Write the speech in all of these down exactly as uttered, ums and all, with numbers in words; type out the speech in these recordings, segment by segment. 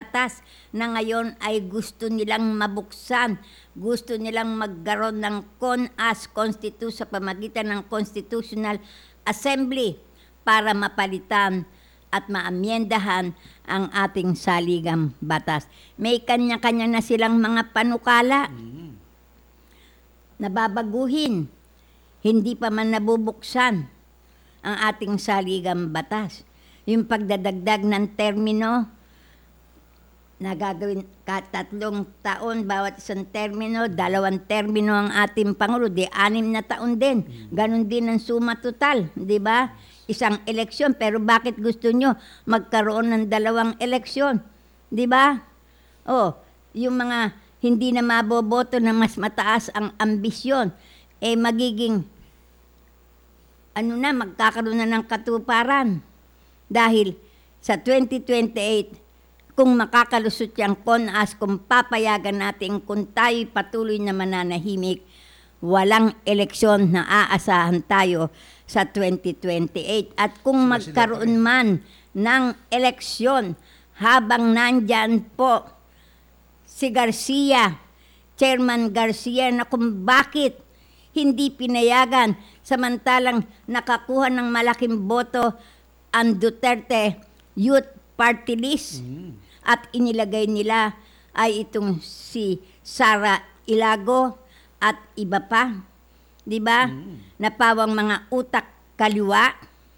batas na ngayon ay gusto nilang mabuksan, gusto nilang magkaroon ng CONAS Constitu sa pamagitan ng Constitutional Assembly para mapalitan at maamyendahan ang ating saligang batas. May kanya-kanya na silang mga panukala. Mm. Nababaguhin, hindi pa man nabubuksan ang ating saligang batas. Yung pagdadagdag ng termino, na gagawin katatlong taon bawat isang termino, dalawang termino ang ating Pangulo, di anim na taon din. Ganon din ang suma total, di ba? Isang eleksyon, pero bakit gusto nyo magkaroon ng dalawang eleksyon? Di ba? Oh, yung mga hindi na maboboto na mas mataas ang ambisyon, eh magiging, ano na, magkakaroon na ng katuparan. Dahil sa twenty twenty-eight, kung makakalusot yung CONAS, kung papayagan natin, kung tayo'y patuloy na mananahimik, walang eleksyon na aasahan tayo sa twenty twenty-eight. At kung Sila-sila magkaroon pa rin. man ng eleksyon, habang nandyan po si Garcia, Chairman Garcia, na kung bakit hindi pinayagan samantalang nakakuha ng malaking boto ang Duterte Youth Party List Mm. at inilagay nila ay itong si Sara Ilago at iba pa. 'Di ba? Mm. Napawang mga utak kaliwa.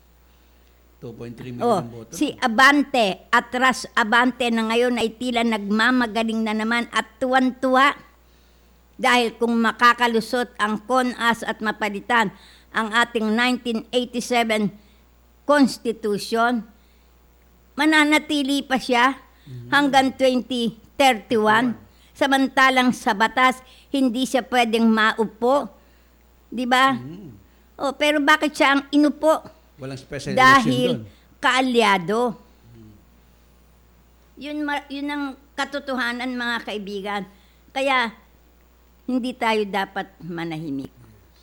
two point three million Oh, ang boto. si Abante, Atras Abante na ngayon ay tila nagmamagaling na naman at tuwan-tuwa dahil kung makakalusot ang CONAS at mapalitan ang ating nineteen eighty-seven Constitution, mananatili pa siya hanggang twenty thirty-one. Samantalang sa batas, hindi siya pwedeng maupo. Di ba? Mm. Oh, pero bakit siya ang inupo? Walang special election Dahil doon. kaalyado. Yun, ma- yun ang katotohanan, mga kaibigan. Kaya, hindi tayo dapat manahimik.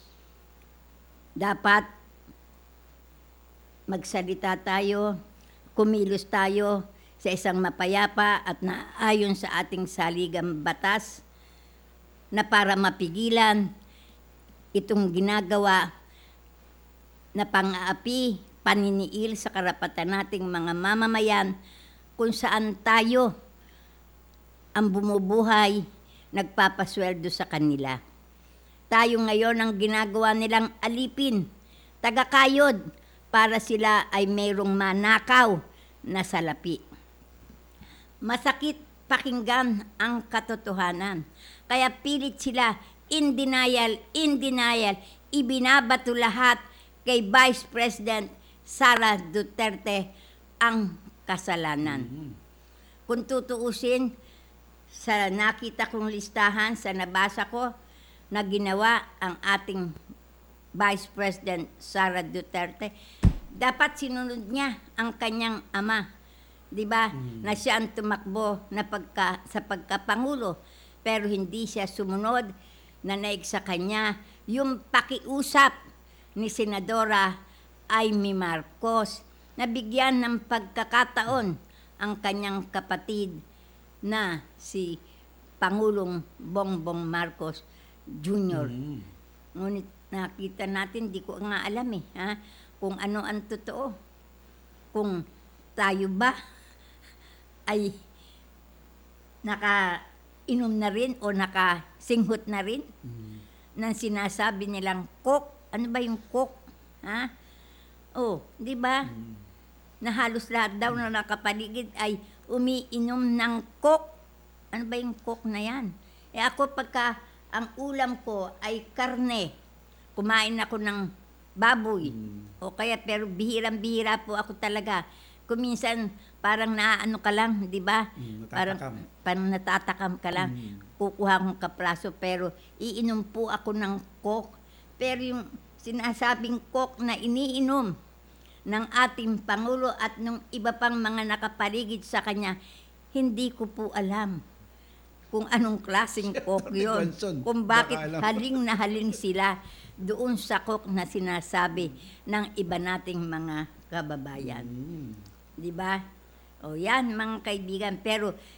Dapat magsalita tayo, kumilos tayo sa isang mapayapa at naayon sa ating saligang batas na para mapigilan itong ginagawa na pang-aapi, paniniil sa karapatan nating mga mamamayan kung saan tayo ang bumubuhay, nagpapasweldo sa kanila. Tayo ngayon ang ginagawa nilang alipin, tagakayod, para sila ay mayroong manakaw na salapi. Masakit pakinggan ang katotohanan. Kaya pilit sila, in denial, in denial, ibinabato lahat kay Vice President Sara Duterte ang kasalanan. Mm. Kung tutuusin, sa nakita kong listahan, sa nabasa ko, na ginawa ang ating Vice President Sara Duterte, dapat sinunod niya ang kanyang ama. 'Di ba? Mm. Na siya ang tumakbo na pagka, sa pagkapangulo, pero hindi siya sumunod, na naig sa kanya yung pakiusap ni Senadora Amy Marcos na bigyan ng pagkakataon ang kanyang kapatid na si Pangulong Bongbong Marcos Junior Mm. Ngunit nakita natin, di ko nga alam eh, ha? Kung ano ang totoo. Kung tayo ba ay nakainom na rin o nakasinghot na rin Mm. ng sinasabi nilang coke. Ano ba yung coke? Ha? Oh, di ba? Mm. Na halos lahat daw na nakapaligid ay umiinom ng coke. Ano ba yung coke na yan? Eh ako pagka ang ulam ko ay karne, kumain ako ng baboy. Mm. O kaya, pero bihirang-bihira po ako talaga. Kung minsan, parang naaano ka lang, di ba? Mm, Parang, natatakam. parang natatakam ka lang. Mm. Kukuha akong kapraso, pero iinom po ako ng coke. Pero yung sinasabing coke na iniinom ng ating Pangulo at ng iba pang mga nakapaligid sa kanya, hindi ko po alam kung anong klaseng coke Papi yun. Guanzon, Kung bakit baka alam. haling na haling sila doon sa coke na sinasabi ng iba nating mga kababayan. Mm. Di ba? O yan, mga kaibigan. Pero